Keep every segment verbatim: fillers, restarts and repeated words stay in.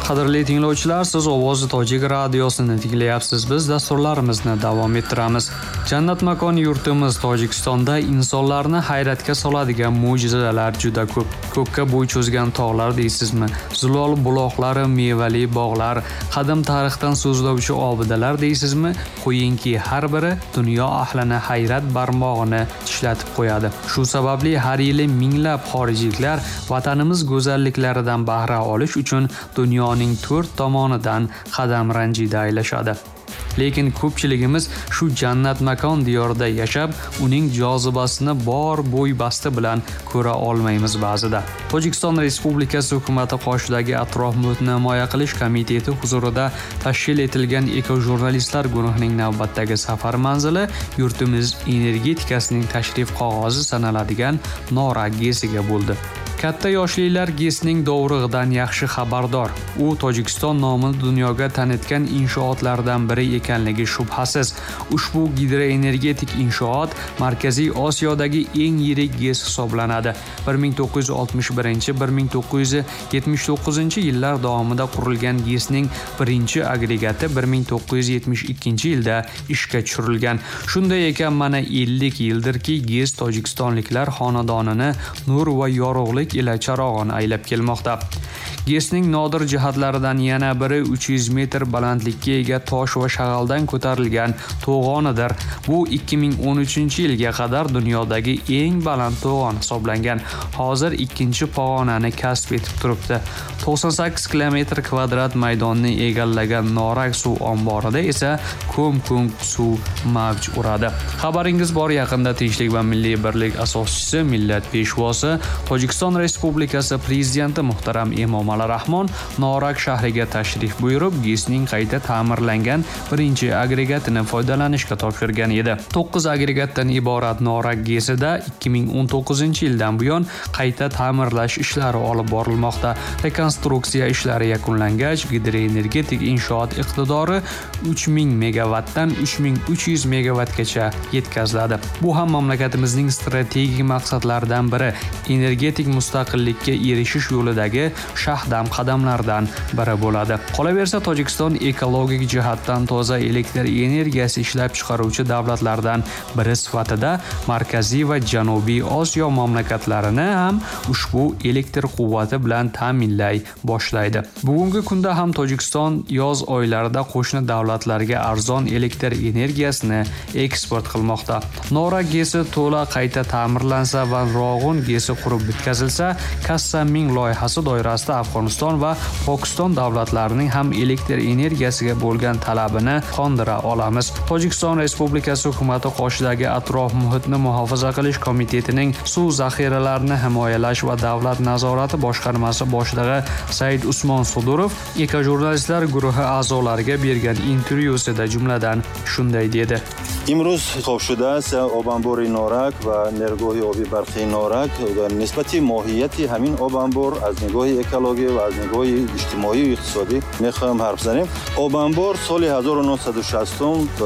Qadrli tinglovchilar, siz Ovozi Tojik radiosini tinglayapsiz. Biz dasturlarimizni davom ettiramiz. Jannat makon yurtimiz Tojikistonda insonlarni hayratga soladigan mo'jizalar juda ko'p. Ko'kka bo'y cho'zgan tog'lar deysizmi? Zilol buloqlari, mevali bog'lar, qadim tarixdan so'zlovchi obidalar deysizmi? Qo'yingki, har biri dunyo ahlini hayrat barmog'ini tishlatib qo'yadi. Shu sababli har yili minglab xorijliklar vatanimiz go'zalliklaridan bahra olish uchun dunyoning to'rt tomonidan qadam ranjida aylashadi. Lekin ko'pchiligimiz shu jannat makon diyorida yashab, uning jozibasini bor bo'y basti bilan ko'ra olmaymiz ba'zida. Tojikiston Respublikasi hukumati qoshidagi atrof muhitni himoya qilish komiteti huzurida tashkil etilgan ekojurnalistlar guruhining navbatdagi safar manzili yurtimiz energetikasining tashrif qog'ozi sanaladigan Norak GESiga bo'ldi. Katta yoshlilar GESning dovrug'idan yaxshi xabardor. U Tojikiston nomini dunyoga tanitgan inshootlardan biri ekanligi shubhasiz. Ushbu gidroenergetik inshoot Markaziy Osiyodagi eng yirik GES hisoblanadi. bir ming to'qqiz yuz oltmish birinchi - bir ming to'qqiz yuz yetmish to'qqizinchi yillar davomida qurilgan GESning birinchi agregati bir ming to'qqiz yuz yetmish ikkinchi yilda ishga tushirilgan. Shunday ekan, mana ellik yildirki GES tojikistonliklar xonadonini nur va yorug'lik ila charog'on aylab kelmoqda. GESning nodir jihatlaridan yana biri uch yuz metr balandlikka ega tosh va shag'aldan ko'tarilgan to'g'onidir. Bu ikki ming o'n uchinchi yilga qadar dunyodagi eng baland to'g'on hisoblangan. Hozir ikkinchi pog'onani kasb etib turibdi. to'qson sakkiz kilometr kvadrat maydonni egallagan Norak suv omborida esa ko'm-ko'm suv mavj uradi. Xabaringiz bor, yaqinda Tinchlik va milliy birlik asoschisi, millat peshvosi, Tojikiston Respublikasi prezidenti muhtaram Emomali Rahmon Norak shahriga tashrif buyurib, GESning qayta ta'mirlangan birinchi agregatini foydalanishga topshirgan edi. to'qqiz agregatdan iborat Norak GESida ikki ming o'n to'qqizinchi yildan buyon qayta ta'mirlash ishlari olib borilmoqda. Rekonstruksiya ishlari yakunlangach, gidroenergetik inshoot iqtidori uch ming megawattdan uch ming uch yuz megawattgacha yetkaziladi. Bu ham mamlakatimizning strategik maqsadlaridan biri. Energetik mustaqillikka erishish yo'lidagi shahdam qadamlardan biri bo'ladi. Qolaversa, Tojikiston ekologik jihatdan toza elektr energiyasi ishlab chiqaruvchi davlatlardan biri sifatida Markaziy va Janubiy Osiyo mamlakatlarini ham ushbu elektr quvvati bilan ta'minlay boshlaydi. Bugungi kunda ham Tojikiston yoz oylarida qo'shni davlatlarga arzon elektr energiyasini eksport qilmoqda. Norak GESi to'la qayta ta'mirlansa va Rog'un GESi qurib bitkazilsa, Kassaming loyihasi doirasida Afg'oniston va Pokiston davlatlarining ham elektr energiyasiga bo'lgan talabini qondira olamiz. Tojikiston Respublikasi hukumati qoshidagi atrof muhitni muhofaza qilish komitetining suv zaxiralarini himoyalash va davlat nazorati boshqarmasi boshlig'i Said Usmon Sudurov ekojurnalistlar guruhi a'zolariga bergan intervyusida jumladan shunday dedi. امروز خوب شده است آب انبار نارک و نیروگاه آبی برقی نارک در نسبت ماهیت همین آب انبار از نگاه اکولوژی و از نگاه اجتماعی و اقتصادی میخوایم حرف بزنیم. آب انبار سال هزار و نهصد و شصت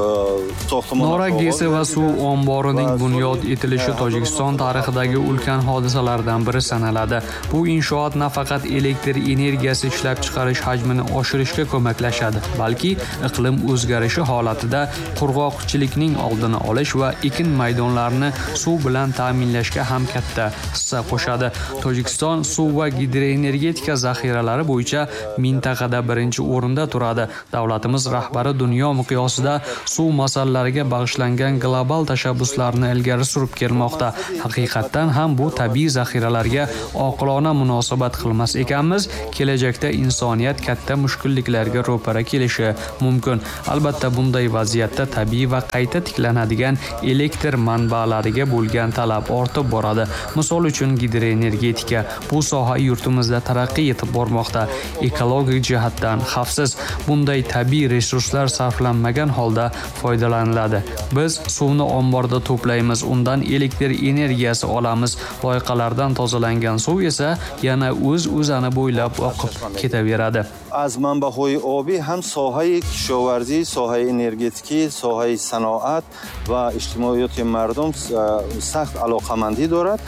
ساختمان Norak GESi va suv omborining bunyod etilishi Tojikiston tarixidagi ulkan hodisalardan biri sanaladi. Bu inshoot nafaqat elektr energiyasi ishlab chiqarish hajmini oshirishga ko'maklashadi, balki iqlim o'zgarishi holatida qurg'oqchilikning oldini olish va ekin maydonlarini suv bilan ta'minlashga ham katta hissa qo'shadi. Tojikiston suv va gidroenergetika zaxiralari bo'yicha mintaqada birinchi o'rinda turadi. Davlatimiz rahbari dunyo miqyosida suv masalalariga bag'ishlangan global tashabbuslarni ilgari surib kelmoqda. Haqiqatan ham bu tabiiy zaxiralarga oqilona munosabat qilmas ekanmiz, kelajakda insoniyat katta mushkulliklarga ro'para kelishi mumkin. Albatta, bunday vaziyatda tabiiy va qayta tiklanadigan elektr manbalariga bo'lgan talab ortib boradi. Misol uchun gidroenergetika bu soha yurtimizda taraqqiy etib bormoqda. Ekologik jihatdan xavfsiz, bunday tabiiy resurslar sarflanmagan holda foydalaniladi. Biz suvni omborda to'playmiz, undan elektr energiyasi olamiz. Loyqalardan tozalangan suv esa yana o'z o'zani bo'ylab oqib ketaveradi. از منبع‌های آبی هم ساحه کشاورزی، ساحه انرژتیکی، ساحه صنعت و اجتماعیات مردم سخت علاقه‌مندی دارد.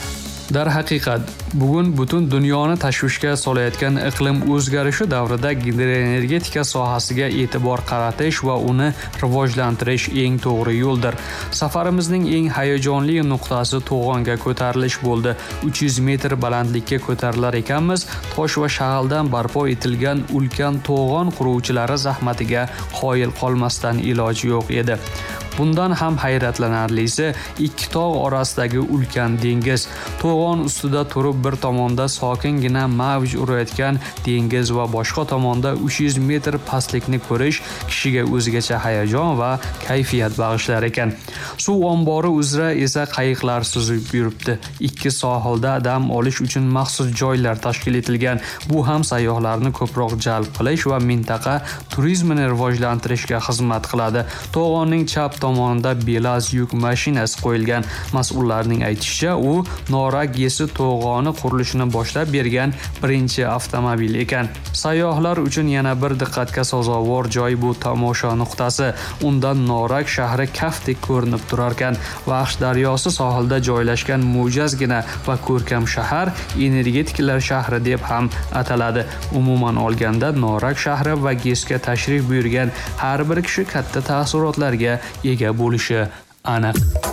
Darhaqiqat, bugun butun dunyoni tashvishga solayotgan iqlim o'zgarishi davrida gidroenergetika sohasiga e'tibor qaratish va uni rivojlantirish eng to'g'ri yo'ldir. Safarimizning eng hayajonli nuqtasi to'g'onga ko'tarilish bo'ldi. uch yuz metr balandlikka ko'tarilar ekanmiz, tosh va shag'aldan barpo etilgan ulkan to'g'on quruvchilari zahmatiga qoyil qolmasdan iloji yo'q edi. Bundan ham hayratlanarlisi ikki tog' orasidagi ulkan dengiz. To'g'on ustida turib bir tomonda sokingina mavj urayotgan dengiz va boshqa tomonda uch yuz metr pastlikni ko'rish kishiga o'zgacha hayajon va kayfiyat bag'ishlar ekan. Suv ombori uzra esa qayiqlar suzib yuribdi. Ikki sohilda dam olish uchun maxsus joylar tashkil etilgan. Bu ham sayyohlarni ko'proq jalb qilish va mintaqa turizmini rivojlantirishga xizmat qiladi. To'g'onning chap tomonida Belaz yuk mashinasi qo'yilgan. Mas'ullarning aytishicha, u Norak Yesi to'g'oni qurilishini boshlab bergan birinchi avtomobil ekan. Sayyohlar uchun yana bir diqqatga sazovor joy bu tomosha nuqtasi. Undan Norak shahri kaftdek ko'rinib turar ekan. Vahsh daryosi sohilda joylashgan mo'jazgina va ko'rkam shahar energetiklar shahri deb ham ataladi. Umuman olganda Norak shahri va Gesga tashrif buyurgan har bir kishi katta taassurotlarga ega bo'lishi aniq.